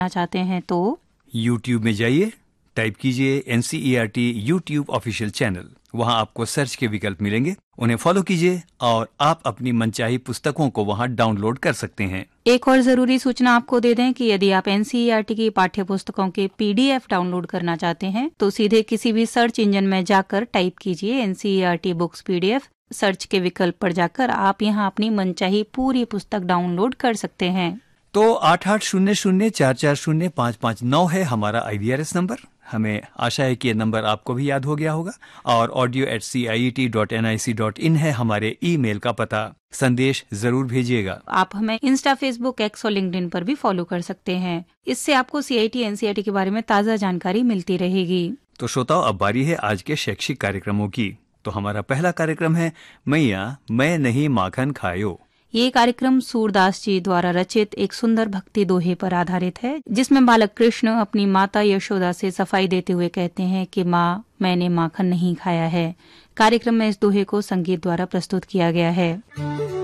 चाहते हैं तो YouTube में जाइए, टाइप कीजिए NCERT YouTube ऑफिशियल चैनल। वहां आपको सर्च के विकल्प मिलेंगे, उन्हें फॉलो कीजिए और आप अपनी मनचाही पुस्तकों को वहां डाउनलोड कर सकते हैं। एक और जरूरी सूचना आपको दे दें कि यदि आप NCERT की पाठ्य पुस्तकों के PDF डाउनलोड करना चाहते हैं तो सीधे किसी भी सर्च इंजन में जाकर टाइप कीजिए NCERT बुक्स PDF। सर्च के विकल्प पर जाकर आप यहां अपनी मनचाही पूरी पुस्तक डाउनलोड कर सकते हैं। तो 8800440559 है हमारा IVRS नंबर। हमें आशा है कि ये नंबर आपको भी याद हो गया होगा। और audio@ciet.nic.in है हमारे ईमेल का पता। संदेश जरूर भेजिएगा। आप हमें इंस्टा, फेसबुक, एक्स और लिंक्डइन पर भी फॉलो कर सकते हैं। इससे आपको CIT NCERT के बारे में ताज़ा जानकारी मिलती रहेगी। तो श्रोताओ, अब बारी है आज के शैक्षिक कार्यक्रमों की। तो हमारा पहला कार्यक्रम है मैया मैं नहीं माखन खायो। ये कार्यक्रम सूरदास जी द्वारा रचित एक सुंदर भक्ति दोहे पर आधारित है, जिसमें बालक कृष्ण अपनी माता यशोदा से सफाई देते हुए कहते हैं कि माँ, मैंने माखन नहीं खाया है। कार्यक्रम में इस दोहे को संगीत द्वारा प्रस्तुत किया गया है।